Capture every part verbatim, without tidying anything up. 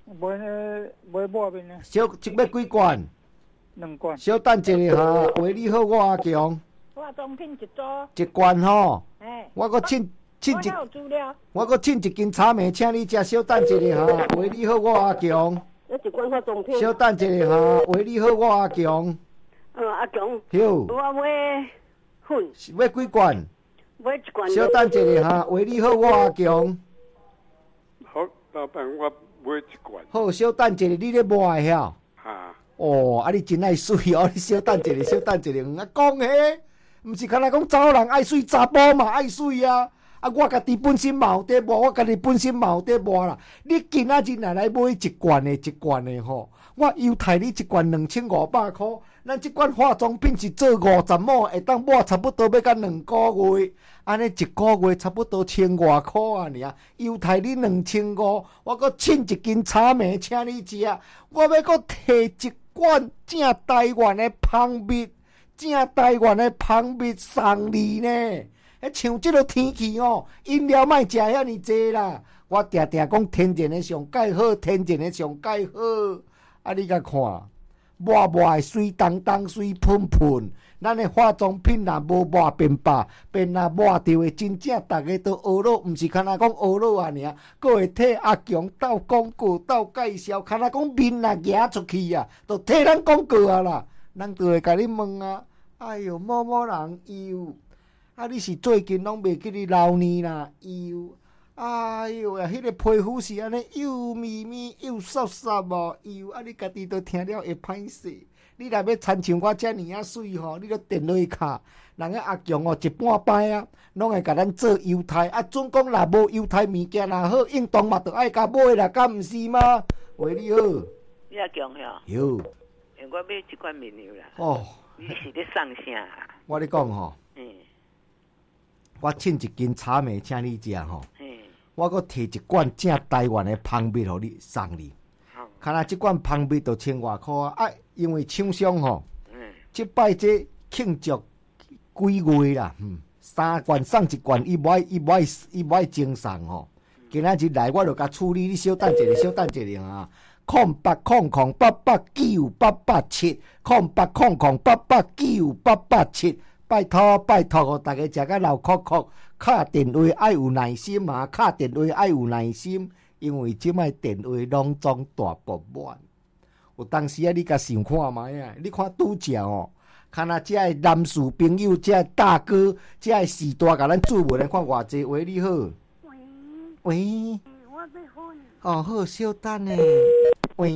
买呢买抹面呢？ 小一要几罐？ 两罐。 小等一下哈，为你好，我阿强。 化妆品一组。 一罐吼。 哎。 我搁称称一。 我有资料。 我搁称一斤茶糜，请你食。小等一下哈，为你好，我阿强。 一一罐化妆品。 小等一下哈，为你好，我阿强。 嗯，阿强。 有。 我买粉。 要几罐？ 买一罐。 小等一下哈，为你好，我阿强。 好，老板，我买一罐。 好，小等一下，你咧摸的晓？ 哈。 哦，啊，你真爱水哦！你小等一下，小等一下，啊，讲嘿，毋是干那讲查某人爱水，查甫嘛爱水啊！啊，我家己本身嘛有在摸，我家己本身嘛有在摸啦。你今仔日若来买一罐的，一罐的吼，我优待你一罐两千五百块。咱即罐化妆品是做五十毛，会当抹差不多要到两个月，安尼一个月差不多千外块啊！尔优待你两千五，我搁称一斤茶糜请你食，我要搁摕一罐正台湾的蜂蜜，正台湾的蜂蜜送你呢。迄像即落天气哦，饮料莫食遐尼济啦。我定定讲天然的上介好，天然的上介好。啊，你甲看，抹抹的水当当，水喷喷。咱的化妆品若无抹变白，变若抹着的真正大家都学了，毋是干那讲学了啊尔，佫会替阿强斗广告、斗介绍，干那讲面若举出去啊，都替咱广告啊啦。咱就会甲你问啊，哎哟，某某人有。啊！你是最近拢袂记你老年啦？又，哎哟呀，迄个皮肤是安尼又咪咪又涩涩哦，又啊！你家己都听了会歹势。你若要亲像我遮尔啊水吼，你都电落去卡，人个阿强哦一半摆啊，拢会甲咱做优待。啊，准讲若无优待物件若好，应当嘛着爱甲买啦，敢毋是吗？喂，你好。 你阿强哟。 有。 我买一罐面油啦。 哦。 你是咧送啥？ 我咧讲吼。嗯。我称一斤茶糜请你食吼，我搁摕一罐正台湾的蜂蜜互你送你。看来即罐蜂蜜就千外箍啊！啊，因为厂商吼，即摆这庆祝几月啦，嗯，三罐送一罐，伊无爱伊无爱伊无爱精送吼。今仔日来我就甲处理，你小等一下，小等一下啊！空八空空八八九八八七，空八空空八八九八八七。拜托拜托，互大家食甲流哭哭，敲电话爱有耐心啊！敲电话爱有耐心，因为即摆电话拢总大爆满。有当时啊，你甲想看卖啊，你看拄则哦，看若遮个男士朋友，遮个大哥，遮个时代甲咱注文来看偌济。喂，你好。 喂。 喂。 我要婚。 哦，好，小等咧。喂。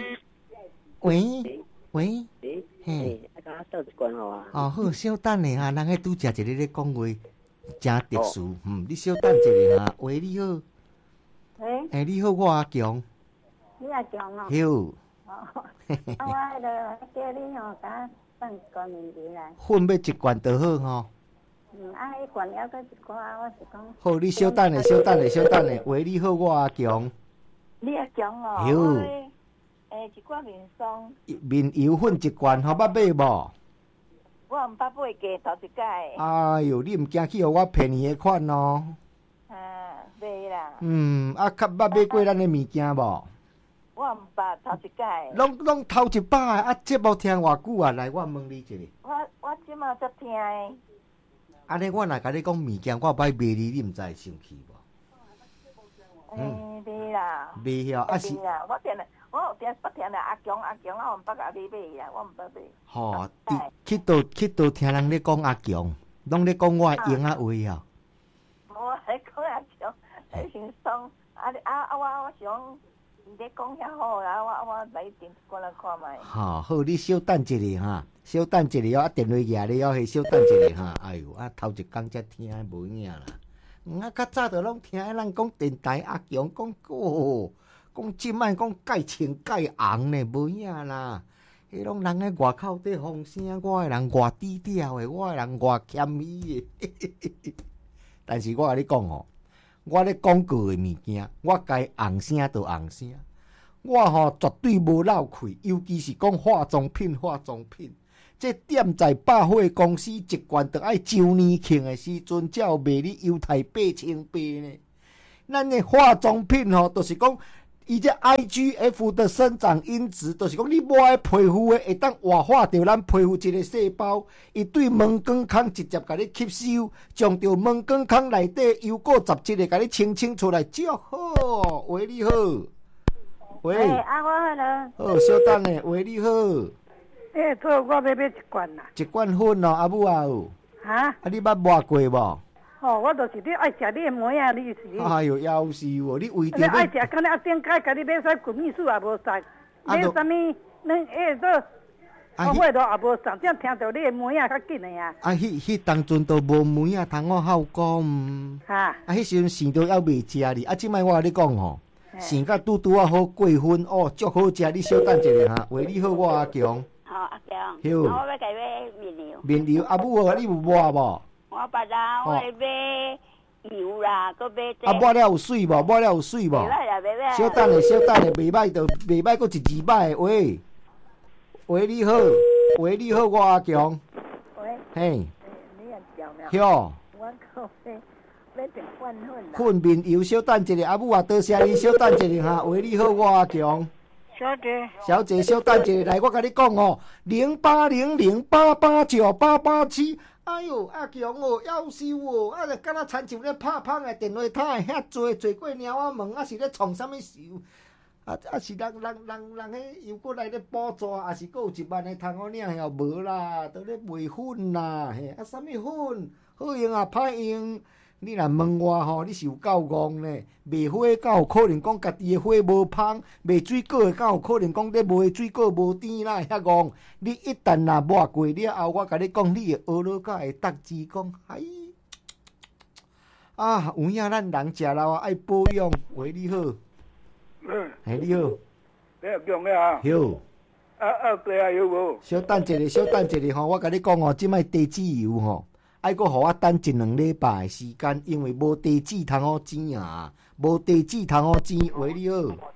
喂。喂。嘿。 倒一罐好啊！ 哦，好，小等咧哈，人迄拄食一个咧讲话，真特殊。嗯，你小等一下哈。喂，你好。 喂。 诶，你好，我阿强。 你阿强哦。 有。 哦。啊，我迄个叫你吼，甲送一罐面油来。 粉要一罐就好吼。 嗯，啊，迄罐还佫一寡，我是讲。 好，你小等咧，小等咧，小等咧。喂，你好，我阿强。 你阿强哦。 有。 诶，一罐面霜， 面油粉一罐，好捌买无？ 我毋捌买过头一届。 哎哟，你毋惊去互我便宜的款咯？ 啊，买啦。 嗯，啊，较捌买过咱的物件无？ 我毋捌头一届。 拢拢头一摆啊！节目听偌久啊？来，我问你一下。 我我即马才听的。 安尼，我若甲你讲物件，我歹卖你，你毋知会生气无？嗯，买啦。 买晓啊是。 啦，我定来。我有定不停来阿强阿强，我毋捌甲你买啦，我毋捌买。 吼，去倒去倒听人咧讲阿强，拢咧讲我英啊话啊。 无咧讲阿强，迄轻松。啊啊啊！我我想你咧讲遐好啦，我我来电过来看卖。 吼，好，你小等一下哈，小等一下啊，电话举咧哦，迄小等一下哈。哎哟，啊头一工才听无影啦。啊，较早就拢听人讲电台阿强讲过。讲即摆讲介清介红呢，无影啦。迄拢人喺外口伫风声，我诶人外低调诶，我诶人外谦虚诶。但是我甲你讲吼，我咧广告诶物件，我该红声就红声。我吼绝对无漏气，尤其是讲化妆品，化妆品。这店在百货公司一罐，着爱周年庆诶时阵，才有卖你优待八千八呢。咱诶化妆品吼，就是讲。 伊这 I G F 的生长因子，就是讲你摸的皮肤的会当活化掉咱皮肤一个细胞，伊对毛管孔直接甲你吸收，将着毛管孔内底有过杂质的甲你清清出来，就好。喂，你好，喂， 哎，啊，我好了。 好，稍等咧，喂，你好。 诶，做我要买一罐啦。 一罐粉哦，阿母啊有。 哈？ 啊，你捌摸过无？ 哦，我就是你爱食你的模样，你是你。 哎哟，夭寿哦！你为着你爱食，敢若啊顶解，甲你买啥滚蜜素也无送，买啥物？恁诶，做我货都也无送，这样听到你的模样较紧的呀。 啊，迄迄当阵都无梅啊，通我孝讲。 哈。 啊，迄时阵生都还未食哩，啊，即摆我甲你讲吼，生甲拄拄啊好过分哦，足好食，你稍等一下哈。喂，你好，我阿强。 好，阿强。好。 好。 我要甲买面料。 面料，阿母哦，你有抹无？ 我捌啦，我会买油啦，搁买这。 啊，抹了有水无？抹了有水无？ 袂歹啦，袂歹。 稍等下，稍等下，袂歹就袂歹，搁一二摆。喂，喂，你好，喂，你好，我阿强。 喂。 嘿。 你也叫咩？ 哟。 我靠买买一罐粉啦。 粉面油，稍等一下，阿母啊，多谢你，稍等一下哈。喂，你好，我阿强。 小姐。 小姐，稍等一下，来，我甲你讲哦，零八零零八八九八八七。哎呦，阿强哦，夭寿哦，啊，就敢若亲像咧拍拍的电话塔遐多，坐过猫仔门，啊是咧创啥物寿？啊啊是人人人人迄又过来咧补助，啊是佫有一万的通好领遐无啦，都咧卖粉啦，嘿，啊啥物粉？好用啊，歹用。你若问我吼，你是有够戆呢？卖花敢有可能讲家己的花无芳？卖水果的敢有可能讲咧卖水果无甜啦？遐戆！你一旦若抹过了后，我甲你讲，你会学落甲会得志讲，哎，啊，有影咱人食老啊，爱保养。喂，你好。 嗯。 嘿，你好。 你阿强咧啊？ 有。 啊啊，对啊，有无？ 稍等一下，稍等一下吼，我甲你讲哦，即摆地址油吼。爱阁互我等一两礼拜的时间，因为无地址通好钱啊，无地址通好钱。喂，你好。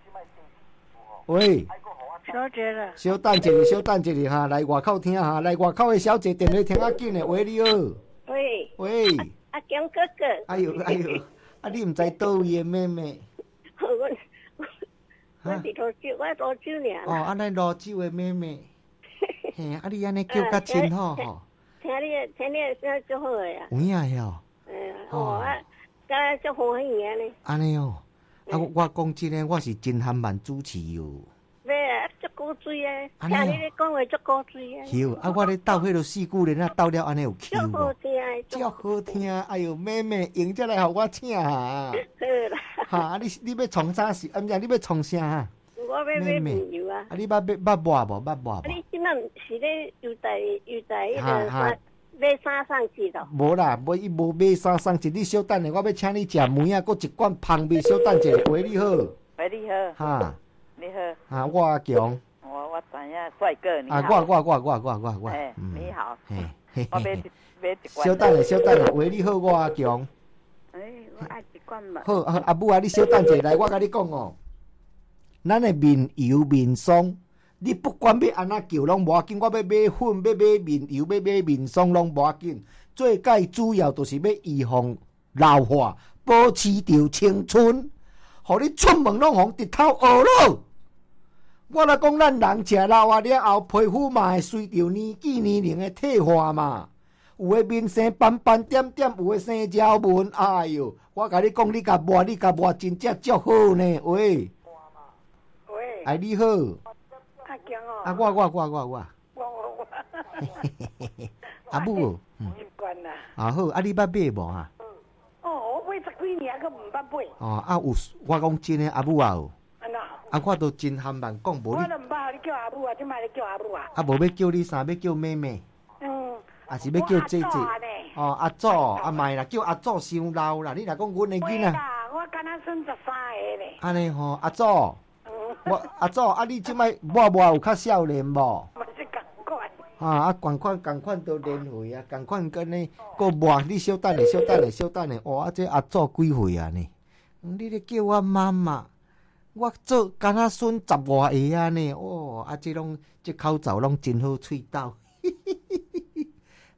喂。 小姐啦。 稍等一下，稍等一下哈，来外口听哈，来外口的小姐电话听较紧的。喂，你好。 喂。 喂。 阿强哥哥。 哎呦哎呦，啊你毋知倒位的妹妹？ 我我是罗州，我罗州尔。 哦，安尼罗州的妹妹。嘿，啊你安尼叫较亲好吼。 听你听你说足好个呀！ 有影哟。 嗯，哦，啊，敢足欢喜个呢。 安尼哦，啊，我讲真诶，我是真罕慢主持哟。 咩啊，足高水啊！听你咧讲话足高水啊。 有啊，我咧斗迄落四句咧，啊斗了安尼有气无？ 足好听， 足好听！哎呦，妹妹，用这来互我请哈。 好啦。 哈，你你要创啥事？啊，毋是你要创啥哈？ 我要买面油啊！ 啊，你捌捌捌抹无？捌抹无？ 你即摆是咧邮袋邮袋迄个买衫送去咯？ 无啦，无伊无买衫送去。你稍等下，我要请你食梅啊，搁一罐芳味。稍等一下，喂，你好。 喂，你好。 哈。 你好。 啊，我阿强。 我我知影，帅哥，你好。 啊，我我我我我我我。 哎，你好。 嘿嘿。我买一买一罐。 稍等下，稍等下，喂，你好，我阿强。 哎，我爱一罐嘛。 好，阿母啊，你稍等一下，来，我甲你讲哦。咱的面油面霜，你不管要安怎叫拢无要紧，我要买粉，要买面油，要买面霜拢无要紧。最解主要就是要预防老化，保持着青春，互你出门拢互日头黑咯。我来讲，咱人食老啊了后，皮肤嘛会随着年纪年龄的退化嘛。有诶面生斑斑点点，有诶生条纹，哎哟！我甲你讲，你甲抹，你甲抹，真正足好呢，喂。 喂， 哎，你好。 阿强哦。 啊，我我我我我。 我我我。 阿母。 一罐啦。 啊好，啊你捌买无哈？ 哦，我买十几年还佫毋捌买。 哦，啊有，我讲真诶，阿母啊有。 安怎？ 啊，我都真罕慢讲无你。 我都毋捌，你叫阿母啊，即摆你叫阿母啊。 啊，无要叫你啥？要叫妹妹。 嗯。 啊是要叫姐姐。哦，阿祖，啊卖啦，叫阿祖伤老啦。你若讲阮诶囡仔。 我敢若算十三个咧。 安尼吼，阿祖。我阿祖，啊你即摆抹抹有较少年无？ 嘛是共款。 啊啊，共款共款都年岁啊，共款跟你个抹，你稍等下，稍等下，稍等下。哇，这阿祖几岁啊呢？你咧叫我妈妈，我做敢若孙十外个啊呢？哦，啊这拢这口罩拢真好喙斗。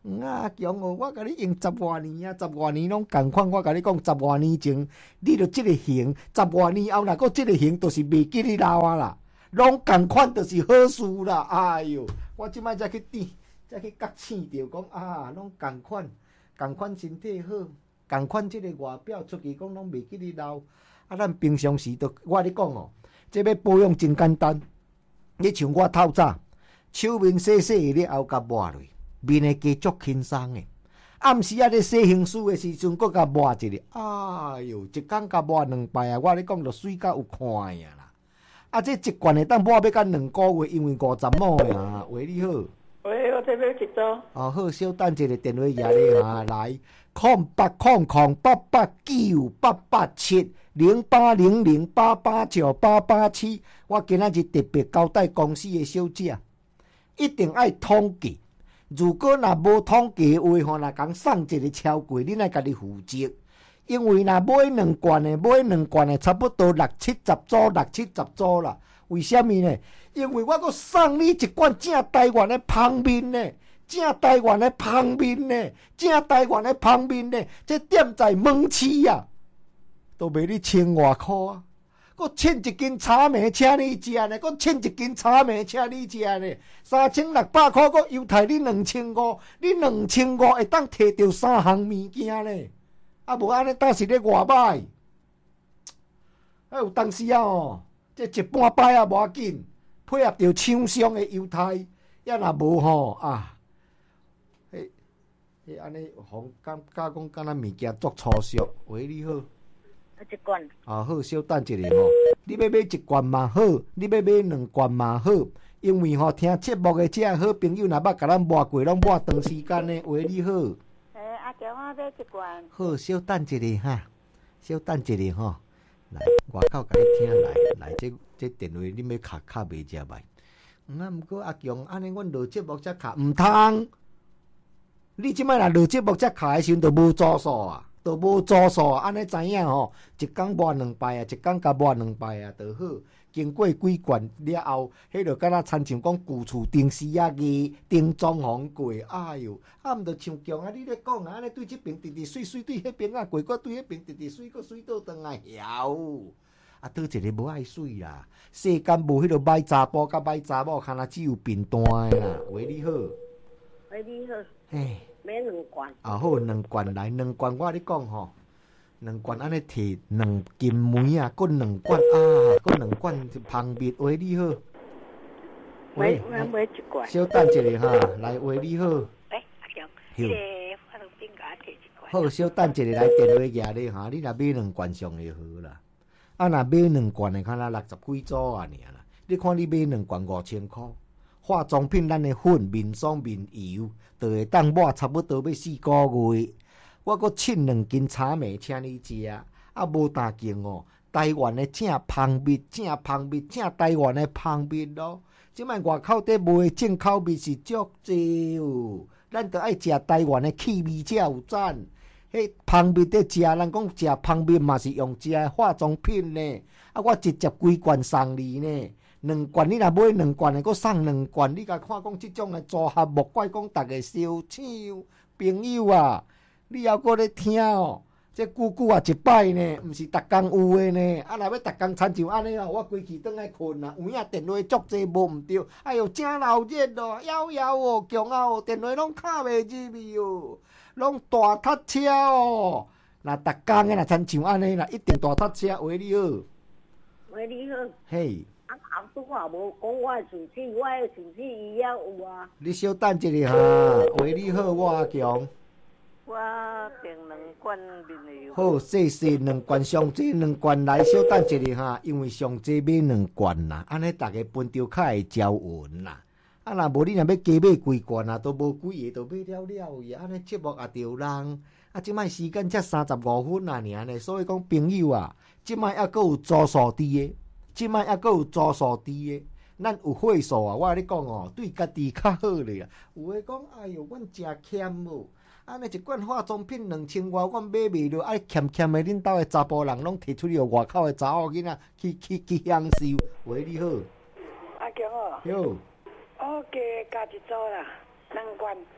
嗯啊，强哦，我甲你用十外年啊，十外年拢共款。我甲你讲，十外年前你著即个型，十外年后若搁即个型，著是袂记你老啊啦。拢共款，著是好事啦。哎哟，我即摆才去点，才去觉醒着讲啊，拢共款，共款身体好，共款即个外表出去讲拢袂记你老。啊，咱平常时著我咧讲哦，即要保养真简单。你像我透早，手面洗洗了后，甲抹落。面会加足轻松的，暗时啊咧洗形丝的时阵，搁甲抹一下，哎哟，一工甲抹两摆啊！我咧讲着水甲有看呀啦。啊，这一罐会当抹要到两个月，因为五十亩的啊。喂，你好。 喂，我这边一组。 哦，好，小等一个电话页咧啊，来，空八空空八八九八八七零八零零八八九八八七。我今仔日特别交代公司的小姐，一定爱统计。如果若无统计的话，吼，若讲送一个超过，你来家己负责。因为若买两罐的，买两罐的，差不多六七十组，六七十组啦。为什么呢？因为我阁送你一罐正台湾的芳面呢，正台湾的芳面呢，正台湾的芳面呢，这店在门市啊，都卖你千外箍啊。搁称一斤炒糜请你食呢，搁称一斤炒糜请你食呢，三千六百块，搁优待你两千五，你两千五会当摕到三项物件呢，啊无安尼当是咧外歹，啊有当时啊哦，这一半摆啊无要紧，配合着厂商的优待，要若无吼啊，迄迄安尼互感觉讲敢若物件足粗俗，喂你好。 一罐啊好，小等一下吼，你要买一罐嘛好，你要买两罐嘛好，因为吼听节目的这好朋友若捌甲咱抹过，拢抹长时间呢。喂，你好。 诶，阿强，我买一罐。 好，小等一下哈，小等一下吼，来，外口甲你听来，来这这电话你要卡卡袂食歹。嗯啊，毋过阿强，安尼阮录节目才卡，毋通。你即摆若录节目才卡的时阵，就无组数啊。都无组数，安尼知影吼，一工抹两摆啊，一工甲抹两摆啊，就好。经过几罐了后，迄就敢若亲像讲旧厝电视啊个灯装潢过，哎哟，啊毋着像强啊！你咧讲啊，安尼对即边直直水水，对迄边啊过，搁对迄边直直水，搁水倒转来晓。啊，倒一个无爱水啦，世间无迄落歹查甫甲歹查某，敢若只有平淡的啦。喂，你好。 喂，你好。 嘿。 买两罐。 啊好，两罐来，两罐我咧讲吼，两罐安尼摕两斤梅啊，搁两罐啊，搁两罐芳面。喂，你好。 喂，我买一罐。 小等一下哈，来，喂，你好。 哎，阿强，迄个化妆品甲我摕一罐。 好，小等一下来电话页咧哈，你若买两罐上会好啦。啊，若买两罐的，看若六十几组啊尔啦。你看你买两罐五千箍。化妆品，咱的粉、面霜、面油，就会当抹差不多要四个月。我阁称两斤炒糜请你食，啊无大劲哦。台湾的正芳面，正芳面，正台湾的芳面咯。即摆外口底卖的进口面是足济哦，咱着爱食台湾的气味才有赞。迄芳面伫食，咱讲食芳面嘛是用食的化妆品呢。啊，我直接几罐送你呢。两罐你若买两罐的，阁送两罐。你甲看讲即种的组合，莫怪讲逐个烧抢朋友啊！你还阁咧听哦，这久久啊一摆呢，毋是逐工有的呢。啊，若要逐工亲像安尼哦，我规气转来困啊，有影电话足济无毋对。哎哟，真闹热哦，夭夭哦，强啊哦，电话拢敲袂入去哦，拢大塞车哦。若逐工的若亲像安尼啦，一定大塞车。喂，你好。 喂，你好。 嘿。 啊，后拄我无讲我的事体，我的事体伊也有啊。 你小等一下哈，喂，你好，我阿强。 我订两罐面油。 好，谢谢两罐上济两罐来，小等一下哈，因为上济买两罐啦，安尼大家分着较会招运啦。啊，若无你若要加买几罐啊，都无几个，都买了了伊，安尼节目也着人。啊，即摆时间才三十五分啊，尔呢，所以讲朋友啊，即摆还阁有租数伫的。即摆还阁有租数伫的，咱有会数啊！我甲你讲哦，对家己较好咧啊。有诶讲，哎哟，阮诚欠哦，安尼一罐化妆品两千外，阮买袂落，爱欠欠诶，恁兜诶查甫人拢摕出去，外口诶查某囡仔去去去享受。喂，你好， 阿强哦， 哟， 我加加一组啦，两罐。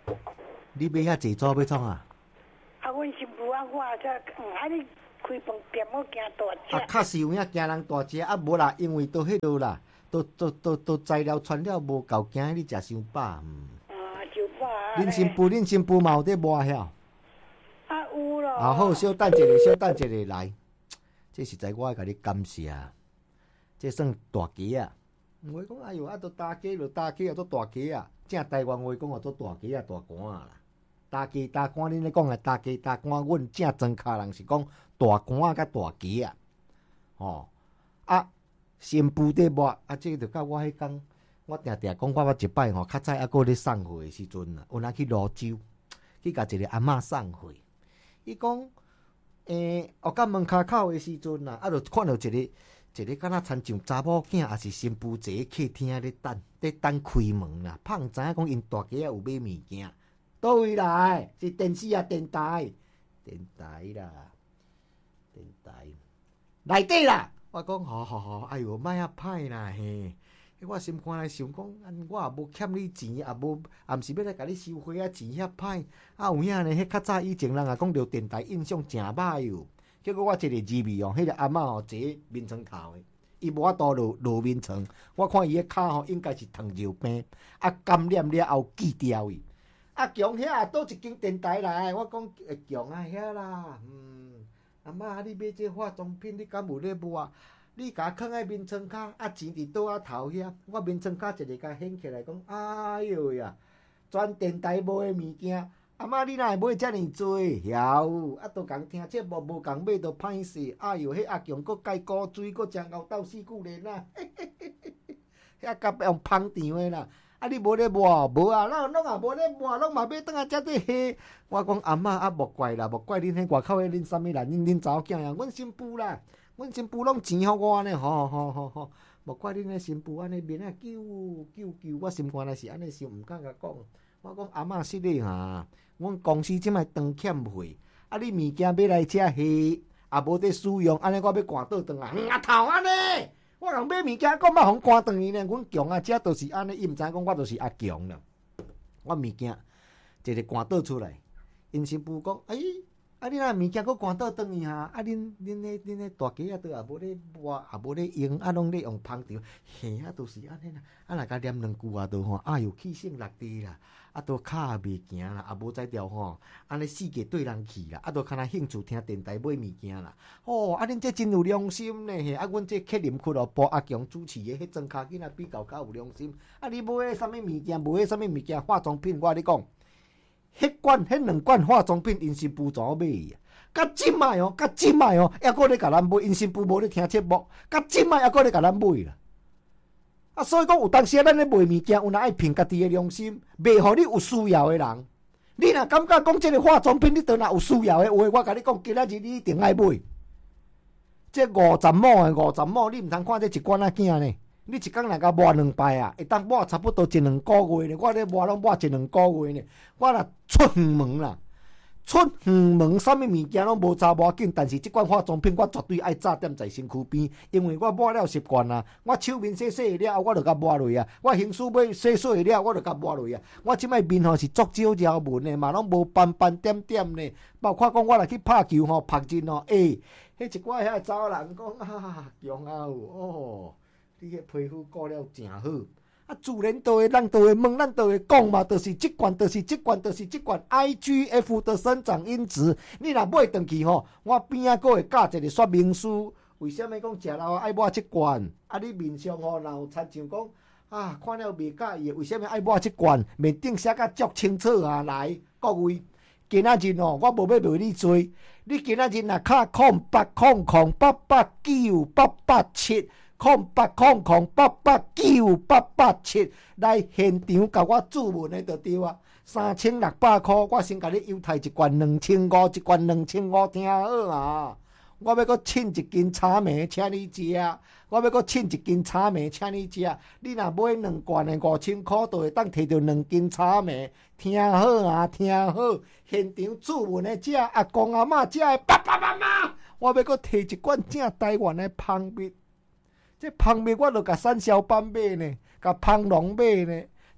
你买遐济组要创啊？ 啊，阮媳妇啊，我这嗯，啊你开饭店要惊大只。 啊，确实有影惊人大只，啊无啦，因为都迄落啦，都都都都材料传了无够，惊你食伤饱。嗯。 啊，就饱啊。 恁新妇，恁新妇嘛有在磨遐？ 啊，有咯。 啊好，小等一下，小等一下来。这实在我爱甲你感谢啊，这算大家啊。我讲哎哟，啊，都大家就大家啊，做大家啊。正台湾话讲啊，做大家啊，大官啊啦。大家大官，恁咧讲啊，大家大官，阮正庄卡人是讲大官甲大家啊。哦，啊，新妇在磨，啊，这就甲我迄工，我定定讲我我一摆吼，较早还佫咧送货的时阵啊，有哪去泸州，去甲一个阿嬷送货。伊讲，诶，学到门骹口的时阵啊，啊，就看到一个。一个敢若亲像查某囝，也是新妇坐喺客厅咧等，咧等开门啦。怕毋知影讲因大家有买物件，倒位来？是电视啊，电台，电台啦，电台内底啦。我讲好好好，哎哟，莫遐歹啦嘿。我心肝来想讲，我也无欠你钱，也无也毋是要来甲你收回啊钱遐歹。啊有影呢？迄较早以前人也讲着电台印象诚歹哟。结果我一个入去哦，迄个阿嬷哦坐面床头的，伊无法度落落面床。我看伊个骹吼应该是糖尿病，啊感染了后锯掉伊。啊强遐倒一间电台来，我讲强啊遐啦，嗯，阿嬷你买这化妆品，你敢有咧抹？你甲囥喺面床骹，啊钱伫倒啊头遐，我面床骹一个甲掀起来讲，哎哟呀，全电台无的物件。阿嬷，你哪会买遮尔多？晓，啊，都共听节目，无共买，都歹势。哎哟，迄阿强佫解古水，佫食牛斗四句连啊！遐甲用芳肠的啦。啊，你无咧抹？无啊，咱拢也无咧抹，拢嘛买倒来遮底下。我讲阿嬷啊，莫怪啦，莫怪恁迄外口迄恁啥物啦，恁恁查某囝呀，阮新妇啦，阮新妇拢钱互我呢，吼吼吼吼，莫怪恁迄新妇安尼面啊揪揪揪，我心肝内是安尼想，毋敢甲讲。我讲阿嬷失礼哈，阮公司即摆当欠货，啊你物件买来遮下，也无得使用，安尼我要赶倒转啊！阿头安尼，我人买物件，讲要互赶转去呢？阮强啊，遮都是安尼，伊毋知影讲我就是阿强啦。我物件一个赶倒出来，因新妇讲，哎，啊你若物件佫赶倒转去哈，啊恁恁咧恁咧大家啊都也无咧抹，也无咧用，啊拢咧用芳肠，嘿啊都是安尼啦。啊若甲念两句啊，都吼，哎哟气性落地啦。啊，都骹也袂行啦，也无才调吼，安尼世界对人去啦，啊，都敢若兴趣听电台买物件啦。哦，啊，恁这真有良心呢嘿！啊，阮这客林俱乐部阿强主持的迄庄卡囡仔比较较有良心。啊，你买迄啥物物件，买迄啥物物件，化妆品，我甲你讲，迄罐、迄两罐化妆品，因是不怎买啊。甲即摆哦，甲即摆哦，还佫咧甲咱买，因是不无咧听节目，甲即摆还佫咧甲咱买啦。啊，所以讲有当时咱咧卖物件，有哪爱凭家己的良心，卖互你有需要的人。你若感觉讲这个化妆品，你倒若有需要的话，我甲你讲，今仔日你一定爱买。这五十亩的五十亩，你毋通看这一罐仔囝呢？你一工来甲抹两摆啊，会当抹差不多一两个月呢。我咧抹拢抹一两个月呢。我若出远门啦。出远门，啥物物件拢无差无要紧，但是即款化妆品我绝对爱早点在身躯边，因为我抹了习惯啊。我手面洗洗了，我就甲抹落啊；我形须尾洗洗了，我就甲抹落啊。我即摆面吼是足少条纹的嘛，拢无斑斑点点的。包括讲我若去拍球吼，拍真吼，诶、欸，迄一寡遐查某人讲啊，强啊哦，你迄皮肤顾了真好。啊，自然都会，咱都会问，咱都会讲嘛，就是即罐，就是即罐，就是即罐 I G F 的生长因子。你若买回去吼，我边仔佫会加一个说明书，为什么讲食了爱抹即罐？啊，你面上吼，若有亲像讲啊，看了袂介意，为什么爱抹即罐？面顶写甲足清楚啊！来，各位，今仔日哦，我无要卖你多，你今仔日若卡空八空空八八九八八七。空八空空八八九八八七来现场甲我注文的就对啊，三千六百块，我先甲你优待一罐两千五，一罐两千五，听好啊！我要阁请一斤炒糜，请你食；我要阁请一斤炒糜，请你食。你若买两罐的五千块，就会当摕到两斤炒糜，听好啊，听好！现场注文的食，阿公阿嬷食的爸爸妈妈，我要阁摕一罐正台湾的芳蜜。这芳蜜我著甲产销班买呢，甲芳农买呢。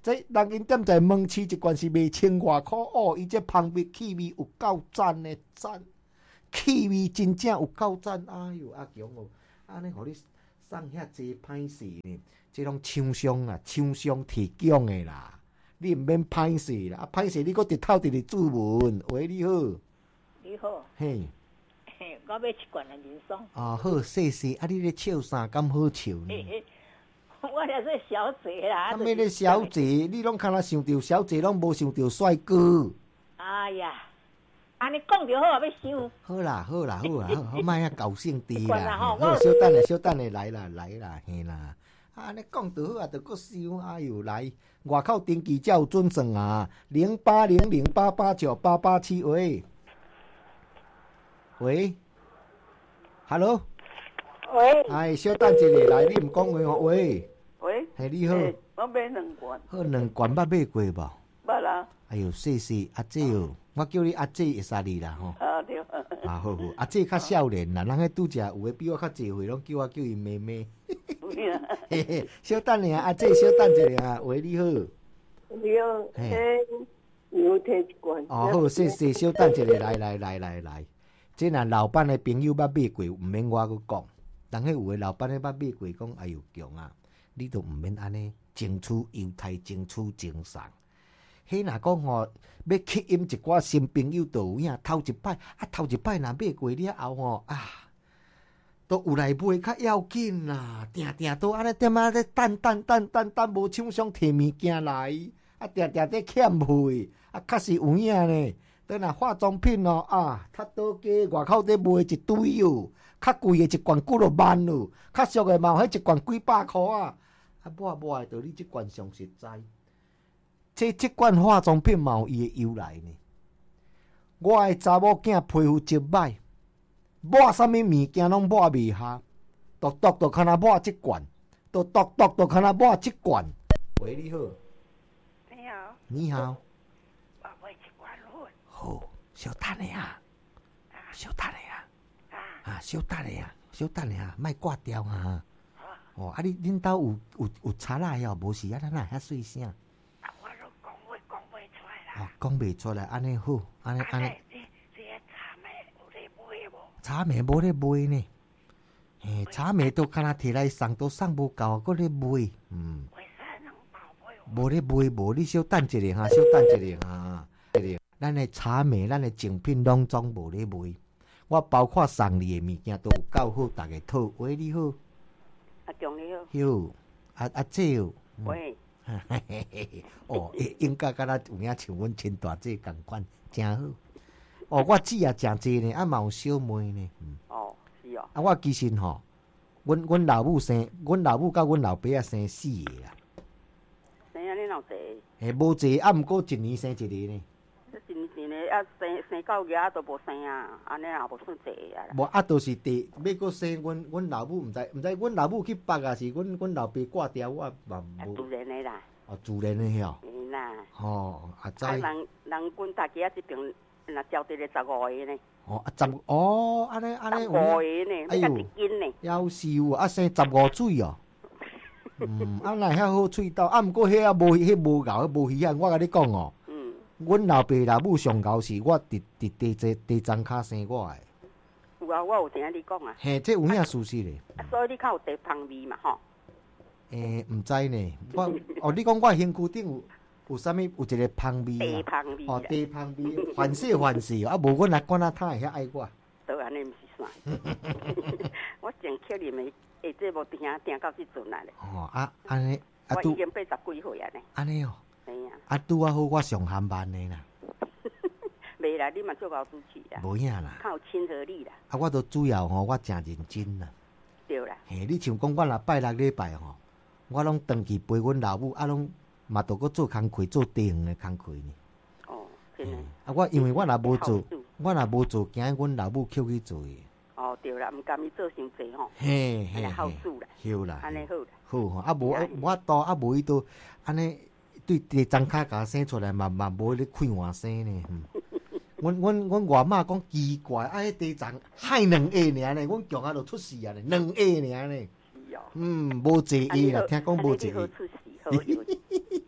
这人因踮在门市一罐是卖千外箍哦，伊这芳味气味有够赞的赞，气味真正有够赞。哎呦，阿强哦，安尼互你送遐济歹势呢？这种厂商啊，厂商提供的啦，你毋免歹势啦，啊歹势你搁直透直直注文，喂你好， 你好， 嘿， 嘿，我买一罐的人参。 啊好，谢谢，啊你咧笑啥？咁好笑呢？ 嘿嘿我咧说小姐啦， 啊咩咧小姐？你拢敢若想着小姐，拢无想着帅哥。 哎呀，安尼讲就好啊，要想。 好啦好啦好啦，好，好莫遐高兴滴啦。 好， 小等下小等下来啦来啦，嘿啦。啊，安尼讲就好啊，着搁想，哎呦来，外口登记才有准算啊，零八零零八八九八八七喂，喂 ，Hello， 喂， 哎，小等一下来，你毋讲话哦，喂， 喂， 嘿你好， 我买两罐， 好两罐捌买过无？ 捌啦， 哎呦，谢谢阿姐哦，我叫你阿姐会使你啦吼。 啊对， 啊好好，阿姐较少年啦，人迄拄则有诶比我较济岁，拢叫我叫伊妹妹。嘿嘿，小等下，阿姐小等一下，喂你好。 你好，嘿，牛摕一罐。 哦好，谢谢，小等一下，来来来来来，这若老板诶朋友捌买过，毋免我去讲。人迄有诶老板咧捌买过，讲哎呦强啊，你都毋免安尼争取优待，争取精神。迄若讲吼，要吸引一寡新朋友都有影。头一摆啊，头一摆若买过了后吼啊，都有来买较要紧啦。定定都安尼点啊咧等等等等等，无厂商摕物件来，啊定定在欠费，啊确实有影呢。等若化妆品哦啊，较倒价外口在卖一堆哦，较贵的一罐几落万哦，较俗的嘛有迄一罐几百箍啊。啊抹抹的，就你即罐上实在。这这款化妆品嘛有伊的由来呢。我的查某囝皮肤真歹，抹啥物物件拢抹袂下，独独独看若抹即罐，独独独独看若抹即罐。喂，你好。 你好。 你好。 我买一罐粉。 好，小等下啊，小等下啊，啊，小等下啊，小等下啊，莫挂掉啊。哦，啊，你恁兜有有有插啦哟？无是啊，咱哪遐细声？哦，讲袂出来，安尼好，安尼安尼。 这这茶梅有咧卖无？ 茶梅无咧卖呢，嘿，茶梅都敢若摕来送，都送无够，搁咧卖，嗯。 为啥能包卖？ 无咧卖，无你小等一下哈，小等一下哈，一下。咱的茶梅，咱的精品拢总无咧卖，我包括送你的物件都有够好，大家讨。喂，你好。 阿强你好。 哟，阿阿姐哦。 喂。 哦，应该敢若有影像阮亲大姐共款，真好。哦，我姊也诚济呢，啊嘛有小妹呢。嗯、 哦，是哦。 啊，我其实吼，阮阮老母生，阮老母甲阮老爸啊生四个啦。 生啊，你老济？ 嘿，无济，啊，毋过一年生一个呢。 一年一年啊，生生到个都无生啊，安尼也无算济啊。 无啊，都是第要搁生，阮阮老母毋知毋知，阮老母去北啊，是阮阮老爸挂掉，我嘛无。 自然的啦。 哦，自然的遐。 嘿啦。 哦，啊知。 啊，人人阮大家啊，这边若招得咧十五个呢。 哦，啊十哦，安尼安尼。 十五个呢， 哎呦， 一斤呢。 夭寿啊，生十五岁哦。嗯，啊那遐好喙斗，啊毋过迄啊无迄无牛，迄无鱼啊，我甲你讲哦。嗯。阮老爸老母上牛是我伫伫地地地庄骹生我诶。 有啊，我有听你讲啊。 嘿，这有影事实咧。 啊，所以你较有地芳味嘛吼。 诶，毋知呢，我哦，你讲我身躯顶有有啥物？有一个芳味地芳味。 哦，地芳味，凡事凡事啊，无阮阿管阿太会遐爱我。 都安尼毋是啥。我真克你们，下这无听听到即阵来咧。 哦，啊，安尼啊，我已经八十几岁啊呢。 安尼哦。 嘿啊。 啊，拄啊好，我上韩慢的啦。 袂啦，你嘛做够主持啦。 无影啦。 较有亲和力啦。 啊，我都主要吼，我诚认真啦。 对啦。 嘿，你像讲我若拜六礼拜吼，我拢登去陪阮老母，啊，拢嘛都搁做工课，做地方的工课呢。 哦，真诶。 啊，我因为我若无做，我若无做，惊阮老母捡去做诶。 哦，对啦，毋甘伊做伤济吼。 嘿嘿嘿。 好处啦。 好啦。 安尼好啦。 好吼，啊无我多啊无伊都安尼对地张卡甲生出来嘛嘛无咧开换生呢。阮阮阮外妈讲奇怪，啊，迄地藏害两下尔呢，阮强啊就出事啊呢，两下尔呢。嗯，无济下啦，听讲无济下。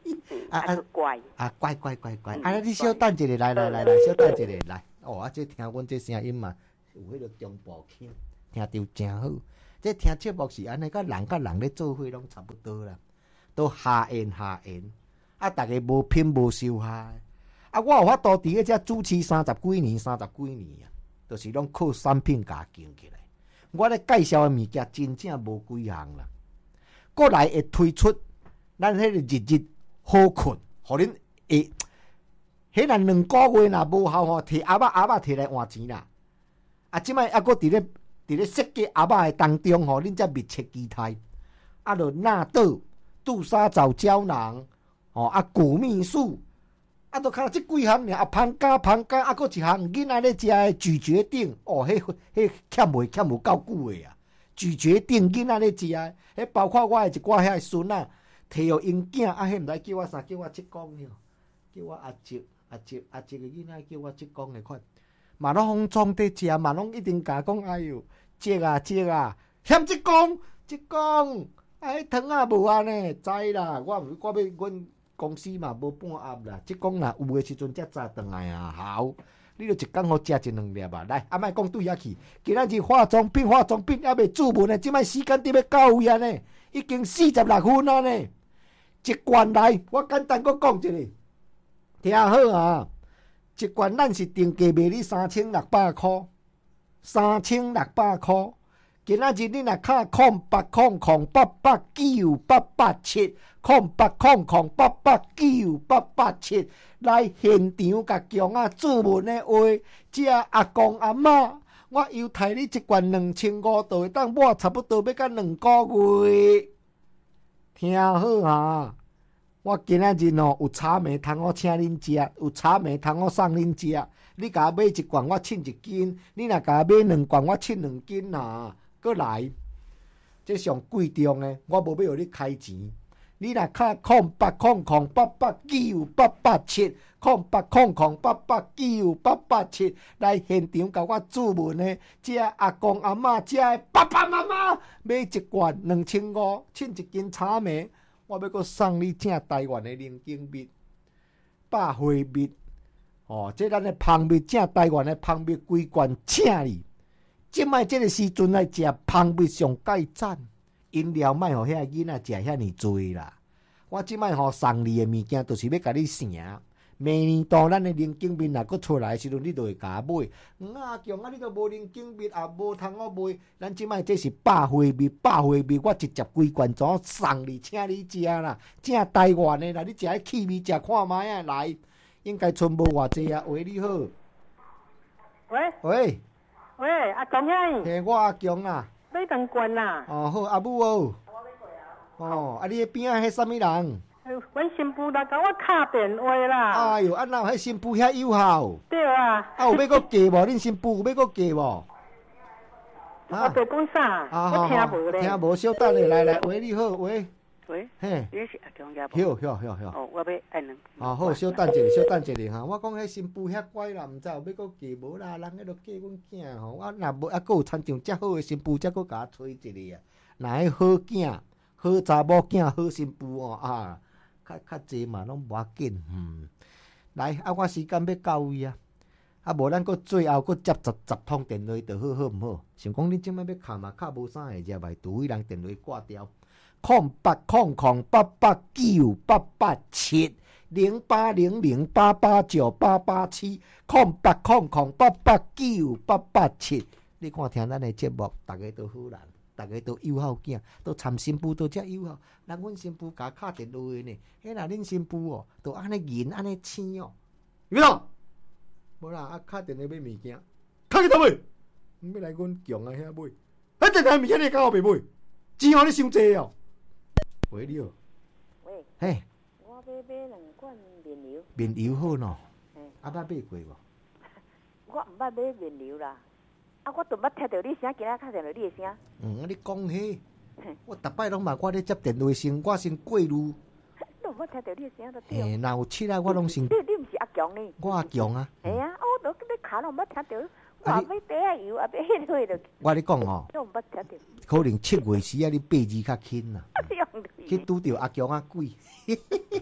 啊啊乖， 啊乖乖乖乖，啊你小等一下，来来来来，小等一下来。哦，啊这听阮这声音嘛，有迄个中部腔，听着真好。这听节目是安尼，甲人甲人咧做伙拢差不多啦，都下言下言，啊逐个无偏无收下。啊，我有法度伫个遮主持三十几年，三十几年啊，就是拢靠产品加建起来。我咧介绍的物件真正无几项啦，过来会推出咱迄个日日好困，互恁会，迄若两个月若无效吼，摕阿爸阿爸摕来换钱啦。啊，即摆抑搁伫咧伫咧设计阿爸的当中吼，恁才密切期待。啊，就纳豆、杜莎藻胶囊，吼啊古秘术。啊，都看即几项尔，啊，芳加芳加，啊，搁一项囡仔咧食诶咀嚼顶，哦，迄迄欠袂欠无够久诶啊！咀嚼顶囡仔咧食诶，迄包括我诶一寡遐孙仔，摕互因囝，啊，迄毋知叫我啥，叫我浙江诶，叫我阿叔阿叔阿叔诶囡仔叫我浙江诶款，嘛拢拢装伫食，嘛拢一定甲讲，哎哟，叔啊叔啊，嫌浙江浙江，啊，迄汤啊无安尼，知啦，我我要阮。公司嘛无半盒啦，即讲若有诶时阵才早转来啊，好，你著一工好食一两粒啊。来，啊莫讲对遐去，今仔日化妆品化妆品还未注文呢，即摆时间伫要到位啊呢，已经四十六分啊呢。一罐来，我简单搁讲一下，听好啊，一罐咱是定价卖你三千六百箍，三千六百箍。今仔日你若卡空八空空八八九八八七，空八空空八八九八八七，来现场甲强啊注文的话，这阿公阿嬷，我又提你一罐两千五，就会当抹差不多要到两个月。听好啊！我今仔日哦有炒糜通我请恁食，有炒糜通我送恁食。你甲我买一罐，我称一斤；你若甲我买两罐，我称两斤啦。搁来，这上贵重的，我无要互你开钱。你若卡空八空空八八九八八七，空八空空八八九八八七，来现场甲我注文的，这阿公阿嬷，这爸爸妈妈买一罐两千五，称一斤炒糜，我要搁送你正台湾的零精蜜、百花蜜，哦，这咱的蜂蜜正台湾的蜂蜜规罐请你。即摆即个时阵来食蜂蜜上介赞，饮料莫互遐囡仔食遐尼多啦。我即摆吼送你的物件，就是要甲你成。明年度咱的零精蜜若佫出来的时阵，你就会甲我买。嗯啊，强啊，你都无零精蜜，也无通我买。咱即摆这是百花蜜，百花蜜我直接规罐总送你，请你食啦。正台湾的啦，你食迄气味食看卖啊，来，应该剩无偌济啊。喂，你好。 喂。 喂。 喂，阿强兄。 嘿，我阿强啊。 买两罐啦。 哦，好，阿母哦。哦，啊，你迄边啊，迄啥物人？ 阮新妇来甲我敲电话啦。 哎哟，啊哪有迄新妇遐友好？ 对啊。 啊，有要搁嫁无？恁新妇有要搁嫁无？ 我在讲啥？我听无咧。 听无，小等咧，来来，喂，你好，喂。 喂， 嘿， 你是阿强家无？ 晓晓晓晓。 哦，我要爱两。 啊好，小等一下，小等一下哈。我讲迄新妇遐乖啦，毋知有要搁嫁无啦？人迄落嫁阮囝吼，我若无啊，搁有参像遮好诶新妇，则搁甲我催一个啊。若迄好囝、好查某囝、好新妇哦啊，较较济嘛，拢无要紧。嗯，来啊，我时间要到位啊。啊，无咱搁最后搁接十十通电话，就好好毋好？想讲你即摆要敲嘛，敲无啥会入来，除非人电话挂掉。空八空空八八九八八七零八零零八八九八八七空八空空八八九八八七。你看听咱的节目，大家都好人，大家都友好囝，都参新妇都遮友好。人阮新妇甲敲电话呢，迄若恁新妇哦，都安尼银安尼青哦。有冇？无啦，啊敲电话买物件，敲去倒买，毋要来阮强啊遐买。啊，电话物件你甲我袂买，钱互你伤济哦。喂，你好。 喂。 嘿。 我要买两罐面油。 面油好喏。嘿。啊，捌买过无？ 我毋捌买面油啦。啊，我都捌听到你声，今仔敲听到你的声。 嗯，啊，你讲迄，我逐摆拢嘛，我咧接电话先，我先过路。 都捌听到你的声都对。 嘿，若有七啊，我拢先。 你你毋是阿强呢？ 我阿强啊。 系啊，我都你敲拢捌听到。我买底啊油，啊买迄个就。 我咧讲哦。 都毋捌听到。可能七月时啊，你八字较轻啦。去拄着阿强啊鬼，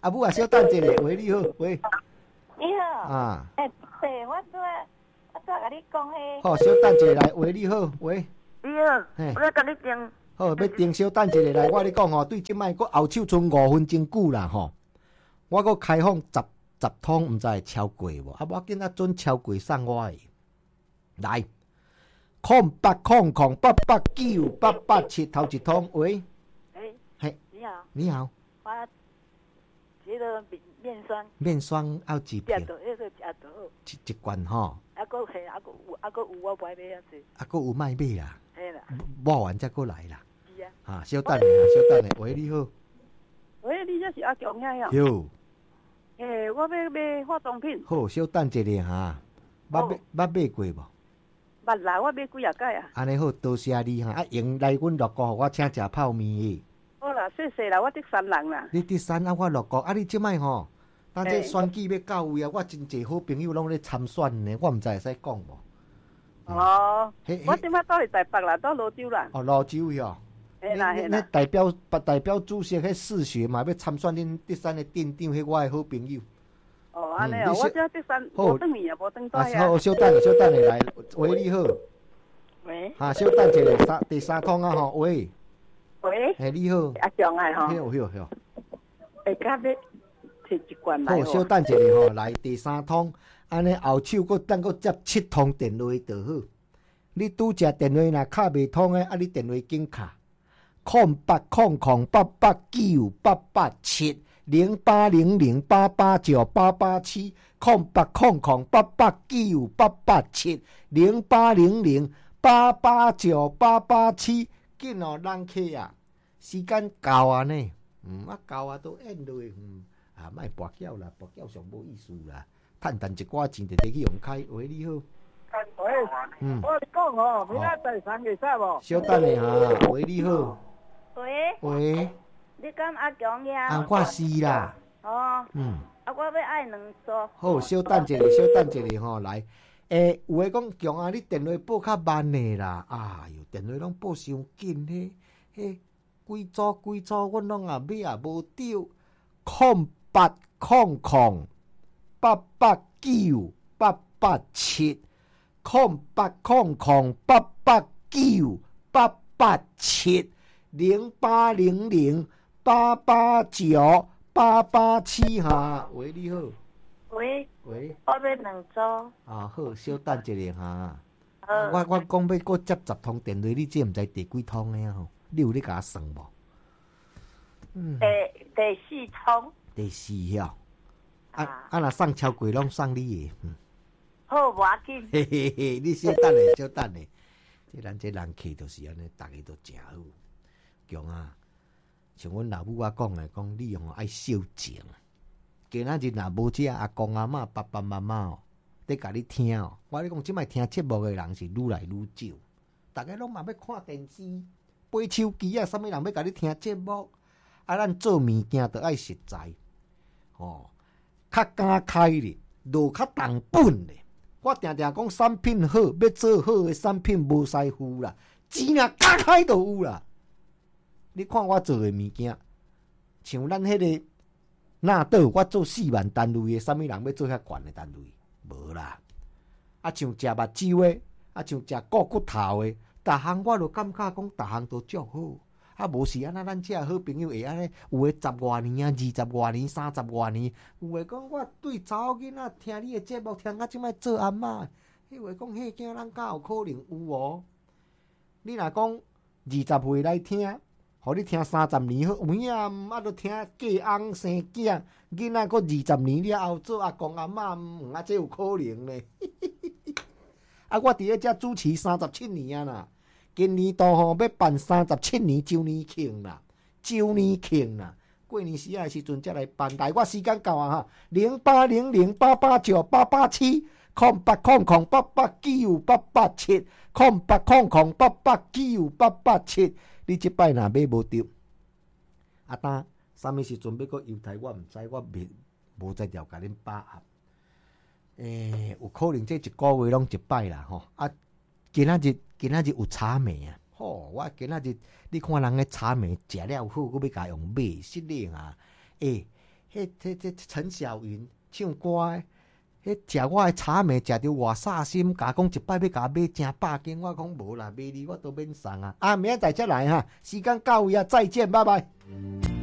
阿母啊，小等一下，喂，你好，喂。 你好。 啊。 诶，对，我做我做甲你讲迄。 好，小等一下来，喂，你好，喂。 你好，我要甲你订。 好，要订小等一下来，我跟你讲吼，对即摆个后手剩五分钟久啦吼，我个开放十十通，毋知会超过无？啊，我今仔准超过送我的。来，空八空空八八九八八七头一通，喂。 哎， 嘿， 你好。 你好。 我这个面霜。 面霜要几片？ 食到迄个食到。 一一罐吼。 啊，个嘿，啊个有，啊个有，我买买啊子。 啊个有卖买啦。 嘿啦。 抹完再过来啦。 是啊。 啊，小等下，小等下，喂，你好。 喂，你这是阿强呀？ 有。 诶，我要买化妆品。 好，小等一下哈。捌买捌买过无？ 捌啦，我买几啊届啊。 安尼好，多谢你哈。啊，用来阮六个，我请食泡面的。 好啦，谢谢啦，我得三人啦。 你第三啊，我六个啊，你即摆吼，但这选举要到位啊，我真侪好朋友拢咧参选呢，我毋知会使讲无。 哦，我即摆倒是台北啦，倒泸州啦。 哦，泸州去哦。 嘿啦嘿啦。 你代表代表主席迄世学嘛，要参选恁第三个店长，迄我的好朋友。 哦，安尼哦，我这第三无等去啊，无等在啊。好，小等小等下来，喂，你好。 喂。 哈，小等一下，三第三通啊吼，喂。 喂。 哎，你好。 阿强啊吼。 好好好。 会甲要摕一罐来。 好，小等一下吼，来第三通，安尼后手佫等佫接七通电话就好。你拄只电话若卡袂通诶，啊，你电话紧卡，空八空空八八九八八七。零八零零八八九八八七空八空空八八九八八七零八零零八八九八八七，紧哦，人客啊，时间到啊呢，嗯啊到啊都演落，嗯啊莫跋筊啦，跋筊上无意思啦，趁赚一寡钱就得去用开。喂，你好。 喂，嗯，我讲哦，明仔第三个使无？ 小等下哈，喂，你好。 喂。 喂。 你敢阿强呀？ 啊，我是啦。 哦， 嗯， 啊，我要爱两组。 好，小等一下，小等一下吼，来，诶，有诶讲强啊，你电话报较慢诶啦，哎哟，电话拢报伤紧嘿，嘿，几组几组，阮拢啊买啊无着，空八空空八八九八八七，空八空空八八九八八七，零八零零八八九。八八七哈，喂，你好。 喂。 喂。 我要两组。 啊，好，小等一下哈。我我讲要搁接十通电话，你这毋知第几通了吼？你有咧甲我算无？ 嗯。第第四通。 第四吼。啊啊！若送超过拢送你的。嗯。 好，无要紧。 嘿嘿嘿，你小等下，小等下。这咱这人客就是安尼，逐个都真好。强啊！像阮老母啊讲诶，讲你吼爱孝敬。今仔日若无遮阿公阿嬷、爸爸妈妈哦，伫甲你听哦。我咧讲，即摆听节目诶人是愈来愈少，逐个拢嘛要看电视、买手机啊，啥物人要甲你听节目？啊，咱做物件着爱实在，哦，较敢开咧，落较重本咧。我定定讲产品好，要做好诶产品无师傅啦，钱若敢开就有啦。你看我做诶物件，像咱迄个纳豆，我做四万单位诶，啥物人要做遐悬诶单位？无啦。啊，像食目睭诶，啊像食骨骨头诶，逐项我就感觉讲，逐项都足好。啊，无是安那咱遮好朋友会安尼，有诶十外年啊，二十外年、三十外年，有诶讲我对查某囝仔听你诶节目，听到即摆做阿嬷，迄话讲迄囝咱敢有可能有哦？你若讲二十岁来听。互你聽三十年好，有影啊，都聽嫁翁生囝，囡仔佫二十年了後做阿公阿嬷，啊，這有可能呢。啊，我佇咧遮主持三十七年啊啦，今年度吼要辦三十七年周年慶啦，周年慶啦，過年時啊時陣才來辦。來，我時間到啊哈，零八零零八八九八八七，空八空空八八九八八七，空八空空八八九八八七。你即擺若買無着，啊當啥物時陣要擱猶太，我毋知，我未無在調甲恁把握。誒，有可能這一個月攏一擺啦吼。啊，今仔日今仔日有炒糜啊，吼！我今仔日你看人個炒糜食了好，我要甲用買，實咧啊！誒， 迄迄迄陈小云唱歌的。迄食我的茶糜，食着偌煞心，甲讲一摆要甲买成百斤，我讲无啦，买你我都免送啊！啊，明仔载再来哈，时间到位啊，再见，拜拜。